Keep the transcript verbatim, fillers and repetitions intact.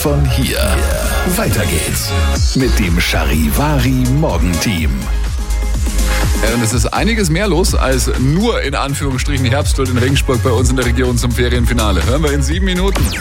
von hier. Weiter geht's mit dem Charivari Morgenteam. Ja, und es ist einiges mehr los als nur in Anführungsstrichen Herbstwild in Regensburg bei uns in der Region zum Ferienfinale. Hören wir in sieben Minuten.